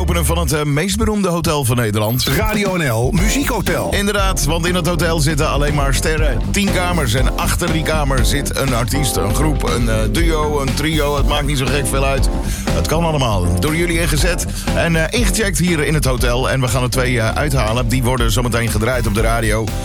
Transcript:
openen van het meest beroemde hotel van Nederland. Radio NL Muziekhotel. Inderdaad, want in het hotel zitten alleen maar sterren. 10 kamers en achter die kamer zit een artiest, een groep, een duo, een trio. Het maakt niet zo gek veel uit. Het kan allemaal. Door jullie ingezet en ingecheckt hier in het hotel. En we gaan er 2 uithalen. Die worden zometeen gedraaid op de radio.